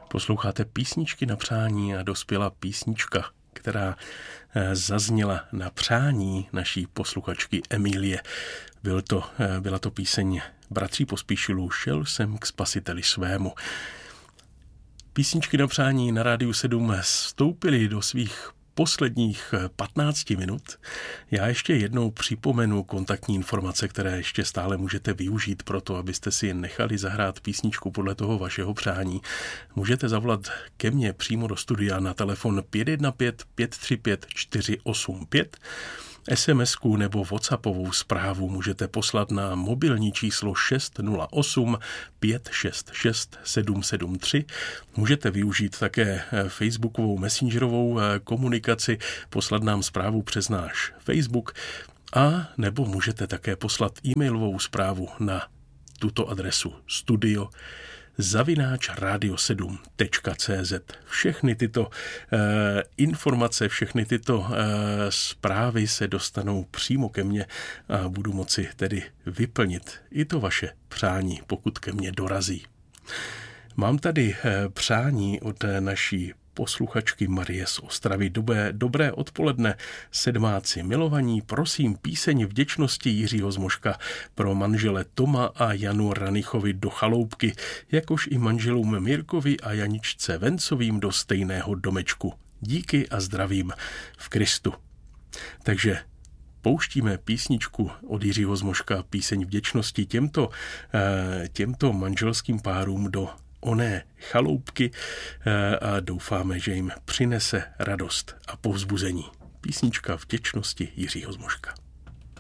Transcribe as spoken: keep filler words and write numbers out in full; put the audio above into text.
Posloucháte Písničky na přání a dospěla písnička, která zazněla na přání naší posluchačky Emilie. Byl to, byla to píseň bratří Pospíšilů Šel jsem k spasiteli svému. Písničky na přání na Rádiu sedm vstoupily do svých posledních patnáct minut. Já ještě jednou připomenu kontaktní informace, které ještě stále můžete využít pro to, abyste si nechali zahrát písničku podle toho vašeho přání. Můžete zavolat ke mně přímo do studia na telefon pět jedna pět, pět tři pět, čtyři osm pět. SMSku nebo WhatsAppovou zprávu můžete poslat na mobilní číslo šest nula osm pět šest šest sedm sedm tři. Můžete využít také facebookovou messengerovou komunikaci, poslat nám zprávu přes náš Facebook a nebo můžete také poslat e-mailovou zprávu na tuto adresu studio zavináč radio sedm tečka cé zet. Všechny tyto e, informace, všechny tyto e, zprávy se dostanou přímo ke mně a budu moci tedy vyplnit i to vaše přání, pokud ke mně dorazí. Mám tady e, přání od naší posluchačky Marie z Ostravy. Dobré, dobré odpoledne, sedmáci milovaní, prosím píseň vděčnosti Jiřího Zmoška pro manžele Toma a Janu Ranichovi do chaloupky, jakož i manželům Mirkovi a Janičce Vencovým do stejného domečku. Díky a zdravím v Kristu. Takže pouštíme písničku od Jiřího Zmoška, píseň vděčnosti těmto, těmto manželským párům do oné chaloupky a doufáme, že jim přinese radost a povzbuzení. Písnička vděčnosti Jiřího Zmoška.